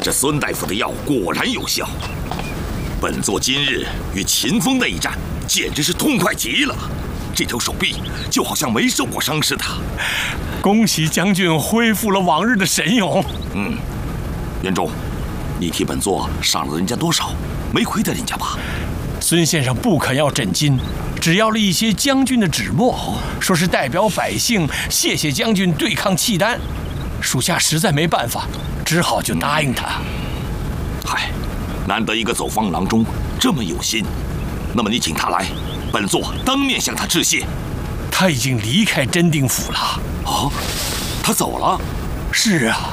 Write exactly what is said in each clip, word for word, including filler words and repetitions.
这孙大夫的药果然有效。本座今日与秦风那一战，简直是痛快极了。这条手臂就好像没受过伤似的。 恭喜将军恢复了往日的神勇。 嗯，元忠，你替本座赏了人家多少？没亏待人家吧？ 孙先生不肯要诊金，只要了一些将军的纸墨，说是代表百姓谢谢将军对抗契丹。属下实在没办法，只好就答应他。 嗨，难得一个走方郎中这么有心，那么你请他来，本座当面向他致谢。 他已经离开真定府了。 啊，他走了？ 是啊。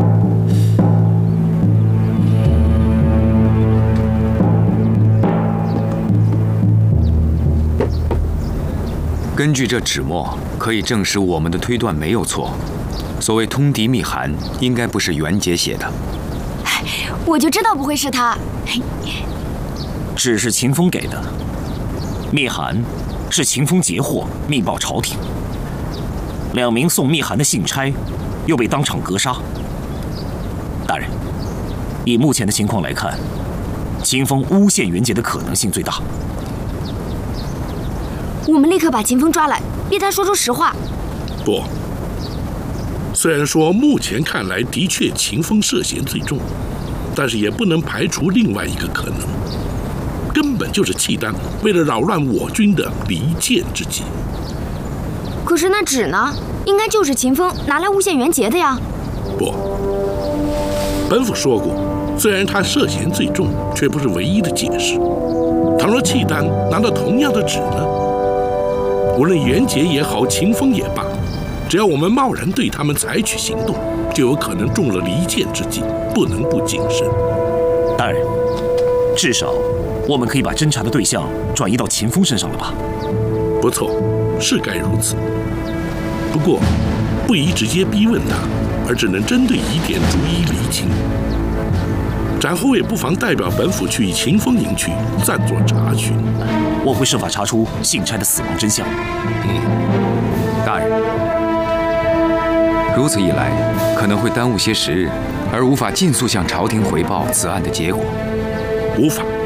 根据这纸墨，可以证实我们的推断没有错。所谓通敌密函，应该不是袁杰写的。 我就知道不会是他。 纸是秦风给的，密函是秦风截获，密报朝廷。两名送密函的信差又被当场格杀。大人，以目前的情况来看，秦风诬陷袁杰的可能性最大。 我们立刻把秦风抓来，逼他说出实话。 不，虽然说目前看来的确秦风涉嫌最重，但是也不能排除另外一个可能，根本就是契丹为了扰乱我军的离间之计。 可是那纸呢？应该就是秦风拿来诬陷袁杰的呀。 不，本府说过，虽然他涉嫌最重，却不是唯一的解释。倘若契丹拿到同样的纸呢？无论袁杰也好，秦风也罢，只要我们贸然对他们采取行动，就有可能中了离间之计，不能不谨慎。 大人，至少我们可以把侦查的对象转移到秦风身上了吧？ 不错，是该如此。不过，不宜直接逼问他，而只能针对疑点逐一厘清。展后也不妨代表本府去秦风营区暂作查询。 我会设法查出信差的死亡真相。 嗯，大人，如此一来，可能会耽误些时日，而无法尽速向朝廷回报此案的结果。 无法。